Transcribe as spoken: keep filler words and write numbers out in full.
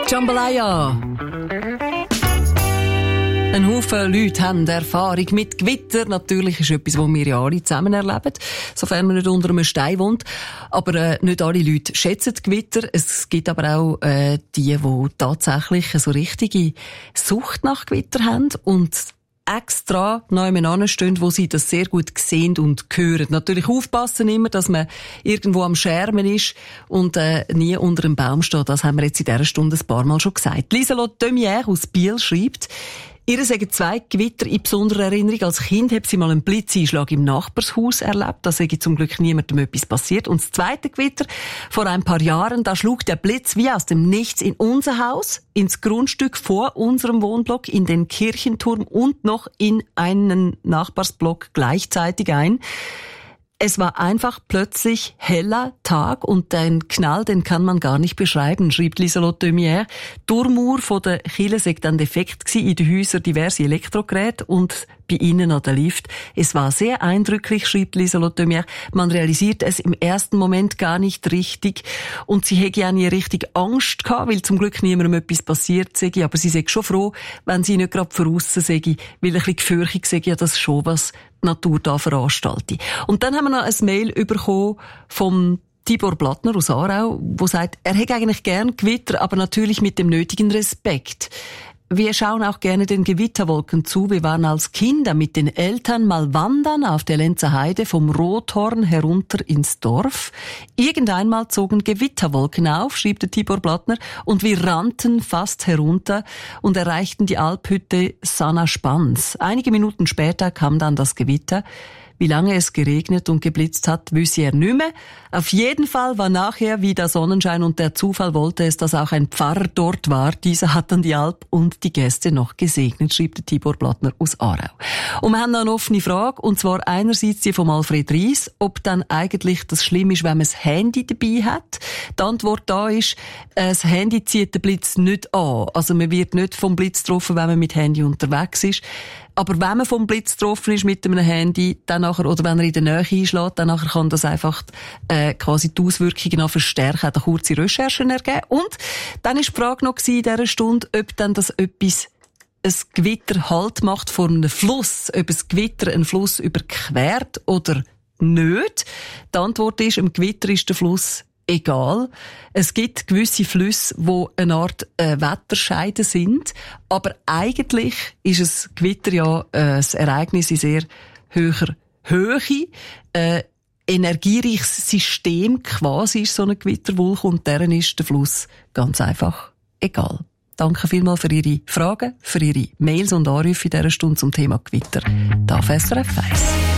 Jambalaya. Ein Haufen Leute haben Erfahrung mit Gewitter. Natürlich ist etwas, was wir ja alle zusammen erleben, sofern man nicht unter einem Stein wohnt. Aber äh, nicht alle Leute schätzen Gewitter. Es gibt aber auch äh, die, die tatsächlich eine so richtige Sucht nach Gewitter haben und extra nebeneinander stehen, wo sie das sehr gut sehen und hören. Natürlich aufpassen immer, dass man irgendwo am Schermen ist und äh, nie unter einem Baum steht. Das haben wir jetzt in dieser Stunde ein paar Mal schon gesagt. Lieselotte Demier aus Biel schreibt, ihr sagen zwei Gewitter in besonderer Erinnerung. Als Kind hat sie mal einen Blitzeinschlag im Nachbarshaus erlebt. Da sei zum Glück niemandem etwas passiert. Und das zweite Gewitter vor ein paar Jahren, da schlug der Blitz wie aus dem Nichts in unser Haus, ins Grundstück vor unserem Wohnblock, in den Kirchenturm und noch in einen Nachbarsblock gleichzeitig ein. Es war einfach plötzlich heller Tag und den Knall, den kann man gar nicht beschreiben, schreibt Lieselotte Demier. Die Turmuhr von der Kirche sei dann defekt gsi, in den Häusern diverse Elektrogeräte und bei ihnen an der Lift. Es war sehr eindrücklich, schreibt Lieselotte Demier. Man realisiert es im ersten Moment gar nicht richtig und sie hätte ja nie richtig Angst gehabt, weil zum Glück niemandem etwas passiert sei, aber sie sei schon froh, wenn sie nicht gerade voraus sei, weil ein bisschen gefürchtig sei ja das schon, was die Natur da veranstaltet. Und dann haben wir noch ein Mail bekommen vom Tibor Blattner aus Aarau, der sagt, er hätte eigentlich gern Gewitter, aber natürlich mit dem nötigen Respekt. Wir schauen auch gerne den Gewitterwolken zu. Wir waren als Kinder mit den Eltern mal wandern auf der Lenzer Heide vom Rothorn herunter ins Dorf. Irgendeinmal zogen Gewitterwolken auf, schrieb der Tibor Blattner, und wir rannten fast herunter und erreichten die Alphütte Sanna-Spans. Einige Minuten später kam dann das Gewitter. Wie lange es geregnet und geblitzt hat, wüsste er nicht mehr. Auf jeden Fall war nachher wieder Sonnenschein und der Zufall wollte es, dass auch ein Pfarrer dort war. Dieser hat dann die Alp und die Gäste noch gesegnet, schrieb der Tibor Blattner aus Aarau. Und wir haben noch eine offene Frage, und zwar einerseits die von Alfred Ries, ob dann eigentlich das schlimm ist, wenn man das Handy dabei hat. Die Antwort da ist, das Handy zieht den Blitz nicht an. Also man wird nicht vom Blitz getroffen, wenn man mit Handy unterwegs ist. Aber wenn man vom Blitz getroffen ist mit einem Handy, dann nachher, oder wenn er in der Nähe einschlägt, dann nachher kann das einfach äh, quasi die Auswirkungen noch verstärken, hat eine kurze Recherchen ergeben. Und dann ist die Frage noch in dieser Stunde, ob dann das etwas, ein Gewitter Halt macht vor einem Fluss, ob ein Gewitter einen Fluss überquert oder nicht. Die Antwort ist, im Gewitter ist der Fluss egal. Es gibt gewisse Flüsse, die eine Art äh, Wetterscheide sind, aber eigentlich ist es Gewitter ja äh, ein Ereignis in sehr hoher Höhe. Äh, energiereiches System quasi ist so eine Gewitterwolke und deren ist der Fluss ganz einfach egal. Danke vielmals für Ihre Fragen, für Ihre Mails und Anrufe in dieser Stunde zum Thema Gewitter. Da auf S R F eins.